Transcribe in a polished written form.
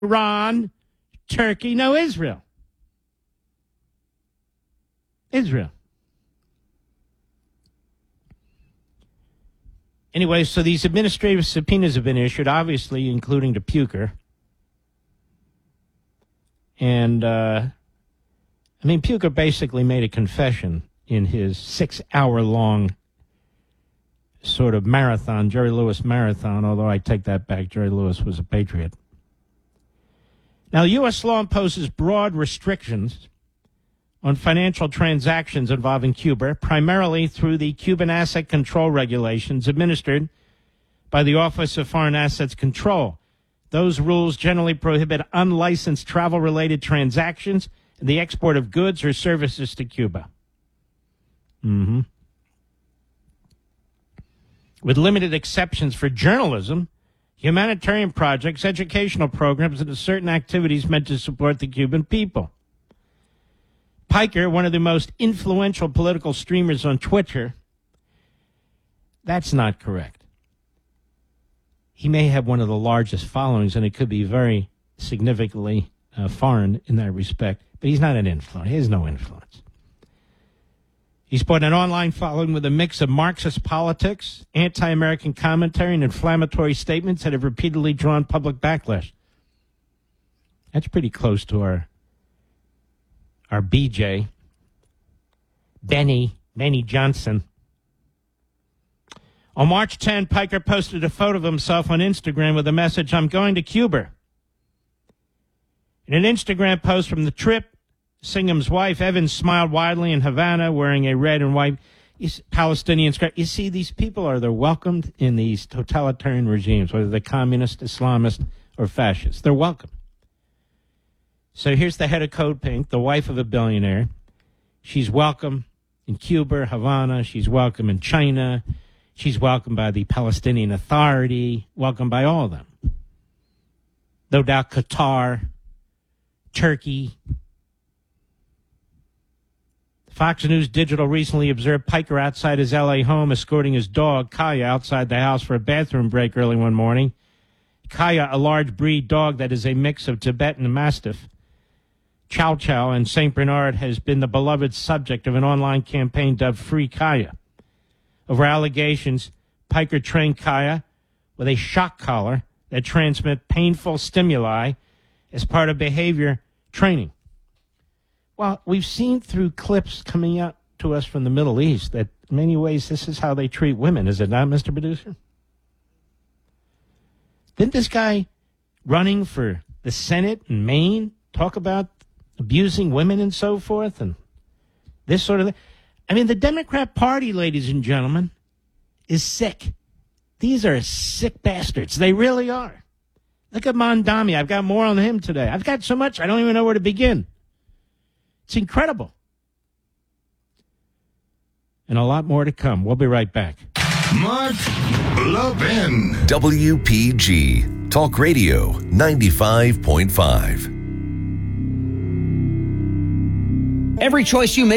Iran, Turkey, no, Israel. Israel. Anyway, so these administrative subpoenas have been issued, obviously, including to Puker. And, Puker basically made a confession in his 6-hour-long sort of marathon, Jerry Lewis marathon, although I take that back. Jerry Lewis was a patriot. Now, U.S. law imposes broad restrictions on financial transactions involving Cuba, primarily through the Cuban Asset Control Regulations administered by the Office of Foreign Assets Control. Those rules generally prohibit unlicensed travel-related transactions and the export of goods or services to Cuba. With limited exceptions for journalism, humanitarian projects, educational programs, and certain activities meant to support the Cuban people. Piker, one of the most influential political streamers on Twitter, that's not correct. He may have one of the largest followings, and it could be very significantly foreign in that respect, but he's not an influencer. He has no influence. He's brought an online following with a mix of Marxist politics, anti-American commentary, and inflammatory statements that have repeatedly drawn public backlash. That's pretty close to our BJ, Benny Johnson. On March 10, Piker posted a photo of himself on Instagram with the message, "I'm going to Cuba." In an Instagram post from the trip, Singham's wife, Evans, smiled widely in Havana wearing a red and white Palestinian scarf. You see, these people they're welcomed in these totalitarian regimes, whether they're communist, Islamist, or fascist. They're welcome. So here's the head of Code Pink, the wife of a billionaire. She's welcome in Cuba, Havana. She's welcome in China. She's welcomed by the Palestinian Authority, welcomed by all of them. No doubt Qatar, Turkey. Fox News Digital recently observed Piker outside his L.A. home escorting his dog, Kaya, outside the house for a bathroom break early one morning. Kaya, a large breed dog that is a mix of Tibetan Mastiff, Chow Chow, and St. Bernard, has been the beloved subject of an online campaign dubbed Free Kaya. Over allegations, Piker trained Kaya with a shock collar that transmit painful stimuli as part of behavior training. Well, we've seen through clips coming out to us from the Middle East that in many ways this is how they treat women, is it not, Mr. Producer? Didn't this guy running for the Senate in Maine talk about abusing women and so forth and this sort of thing? I mean, the Democrat Party, ladies and gentlemen, is sick. These are sick bastards. They really are. Look at Mondami. I've got more on him today. I've got so much, I don't even know where to begin. It's incredible. And a lot more to come. We'll be right back. Mark Levin. WPG. Talk Radio 95.5. Every choice you make